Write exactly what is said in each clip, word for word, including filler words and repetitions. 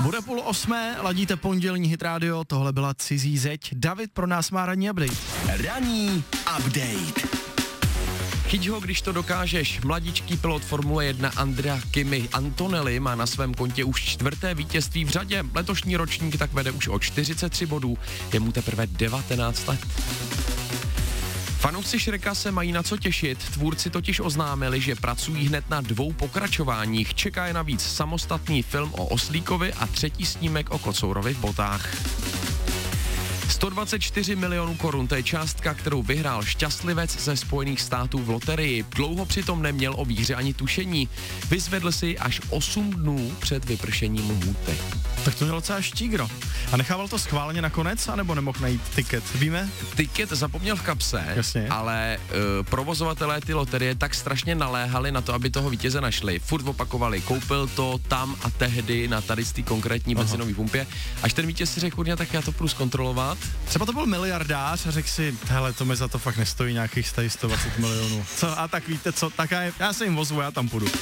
Bude půl osmé, ladíte pondělní Hit Radio, tohle byla Cizí zeď. David pro nás má ranní update. Ranní update. Chyť ho, když to dokážeš. Mladíčký pilot Formule jedna Andrea Kimi Antonelli má na svém kontě už čtvrté vítězství v řadě. Letošní ročník tak vede už o čtyřicet tři bodů, je mu teprve devatenáct let. Fanoušci Shreka se mají na co těšit, tvůrci totiž oznámili, že pracují hned na dvou pokračováních. Čeká je navíc samostatný film o Oslíkovi a třetí snímek o Kocourovi v botách. sto dvacet čtyři milionů korun, to je částka, kterou vyhrál šťastlivec ze Spojených států v loterii. Dlouho přitom neměl o výhře ani tušení. Vyzvedl si až osm dnů před vypršením lhůty. Tak to je docela štígro. A nechával to schválně nakonec, anebo nemohl najít tiket, víme? Tiket zapomněl v kapse, Jasně. ale uh, provozovatelé ty loterie tak strašně naléhali na to, aby toho vítěze našli. Furt opakovali, koupil to tam a tehdy na tady z té konkrétní benzinové pumpě. Až ten vítěz si řekl, kurňa, tak já to půjdu zkontrolovat. Třeba to byl miliardář a řekl si, hele, to mi za to fakt nestojí nějakých sto dvacet milionů. Co, a tak víte co, tak já, já se jim vozvu, já tam půjdu.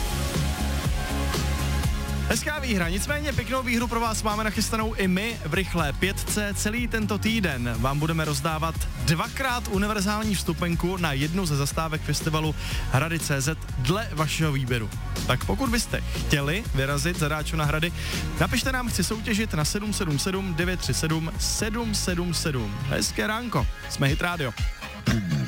Hezká výhra, nicméně pěknou výhru pro vás máme nachystanou i my v rychlé pětce. Celý tento týden vám budeme rozdávat dvakrát univerzální vstupenku na jednu ze zastávek festivalu Hrady tečka cé zet dle vašeho výběru. Tak pokud byste chtěli vyrazit za Ráčo na Hrady, napište nám, chci soutěžit na sedm sedm sedm devět tři sedm sedm sedm sedm. Hezké ránko, jsme Hit Radio.